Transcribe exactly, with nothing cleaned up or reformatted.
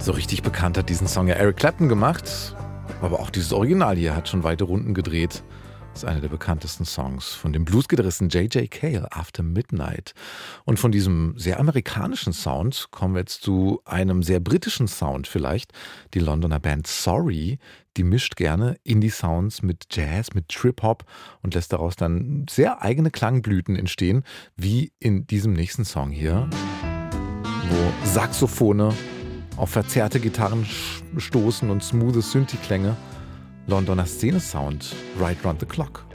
So richtig bekannt hat diesen Song ja Eric Clapton gemacht, aber auch dieses Original hier hat schon weite Runden gedreht. Das ist einer der bekanntesten Songs von dem Bluesgitarristen J J Cale, After Midnight. Und von diesem sehr amerikanischen Sound kommen wir jetzt zu einem sehr britischen Sound vielleicht. Die Londoner Band Sorry, die mischt gerne Indie-Sounds mit Jazz, mit Trip-Hop und lässt daraus dann sehr eigene Klangblüten entstehen, wie in diesem nächsten Song hier, wo Saxophone auf verzerrte Gitarren stoßen und smoothe Synthi-Klänge. Londoner Szene-Sound, Right Round the Clock.